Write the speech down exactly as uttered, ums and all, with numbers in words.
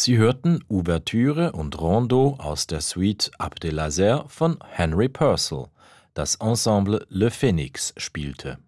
Sie hörten Ouvertüre und Rondo aus der Suite Abdelaziz von Henry Purcell. Das Ensemble Le Phénix spielte.